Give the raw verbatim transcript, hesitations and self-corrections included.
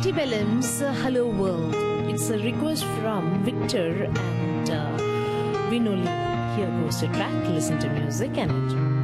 Antebellum's uh, Hello World. It's a request from Victor and uh, Vinoli. Here goes the track. Listen to music and enjoy.